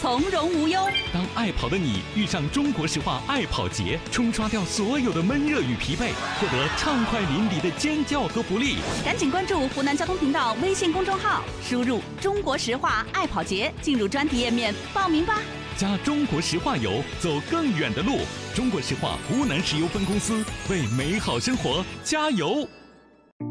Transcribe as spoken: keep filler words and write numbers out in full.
从容无忧。 当爱跑的你遇上中国石化爱跑节，冲刷掉所有的闷热与疲惫，获得畅快淋漓的尖叫和福利。 赶紧关注湖南交通频道微信公众号，输入“中国石化爱跑节”，进入专题页面报名吧。 加中国石化油，走更远的路。中国石化湖南石油分公司为美好生活加油。